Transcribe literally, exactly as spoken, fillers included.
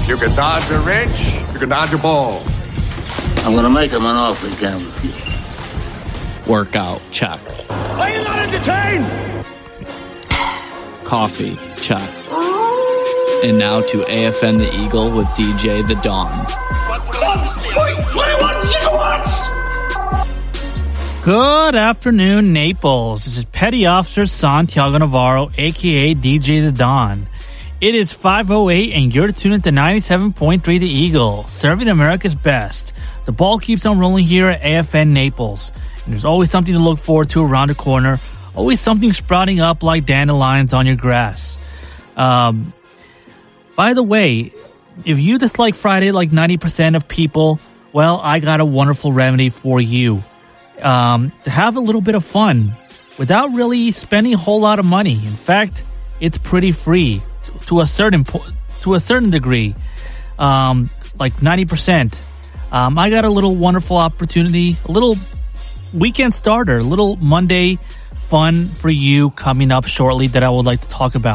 You can dodge a wrench, you can dodge a ball. I'm going to make him an offer he can't refuse. Workout, check. Are you not entertained? Coffee, check. And now to A F N the Eagle with D J the Don. Good afternoon, Naples. This is Petty Officer Santiago Navarro, a k a. D J the Don. It is five oh eight, and you're tuned into ninety-seven point three The Eagle, serving America's best. The ball keeps on rolling here at A F N Naples, and there's always something to look forward to around the corner, always something sprouting up like dandelions on your grass. Um, by the way, if you dislike Friday like ninety percent of people, well, I got a wonderful remedy for you. Um, to have a little bit of fun without really spending a whole lot of money. In fact, it's pretty free to, to a certain po- to a certain degree, um, like ninety percent. Um, I got a little wonderful opportunity, a little weekend starter, a little Monday fun for you coming up shortly that I would like to talk about.